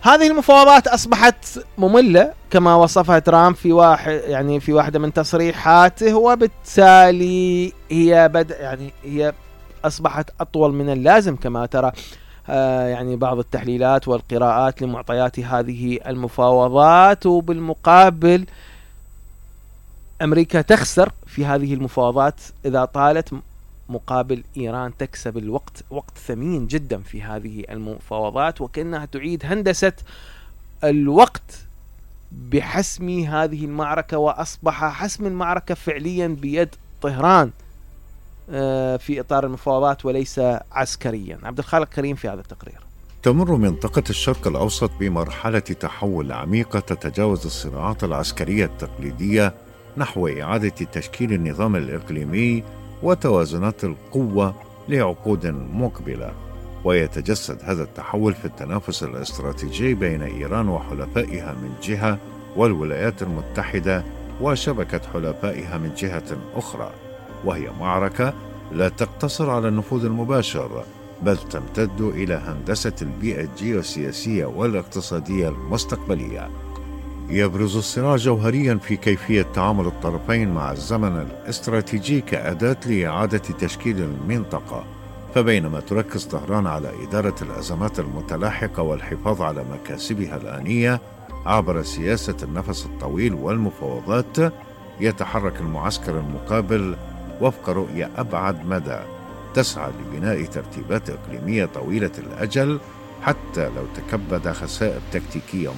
هذه المفاوضات أصبحت مملة كما وصفها ترامب في واحدة من تصريحاته، وبالتالي هي أصبحت أطول من اللازم كما ترى بعض التحليلات والقراءات لمعطيات هذه المفاوضات. وبالمقابل أمريكا تخسر في هذه المفاوضات إذا طالت، مقابل إيران تكسب الوقت، وقت ثمين جدا في هذه المفاوضات، وكأنها تعيد هندسة الوقت بحسم هذه المعركة، وأصبح حسم المعركة فعليا بيد طهران في إطار المفاوضات وليس عسكريا. عبد الخالق كريم في هذا التقرير. تمر منطقة الشرق الأوسط بمرحلة تحول عميقة تتجاوز الصراعات العسكرية التقليدية نحو إعادة تشكيل النظام الإقليمي وتوازنات القوة لعقود مقبلة، ويتجسد هذا التحول في التنافس الاستراتيجي بين إيران وحلفائها من جهة، والولايات المتحدة وشبكة حلفائها من جهة أخرى، وهي معركة لا تقتصر على النفوذ المباشر، بل تمتد إلى هندسة البيئة الجيوسياسية والاقتصادية المستقبلية. يبرز الصراع جوهريا في كيفية تعامل الطرفين مع الزمن الاستراتيجي كأداة لإعادة تشكيل المنطقة، فبينما تركز طهران على إدارة الأزمات المتلاحقة والحفاظ على مكاسبها الآنية عبر سياسة النفس الطويل والمفاوضات، يتحرك المعسكر المقابل وفق رؤية أبعد مدى تسعى لبناء ترتيبات إقليمية طويلة الأجل حتى لو تكبد خسائر تكتيكية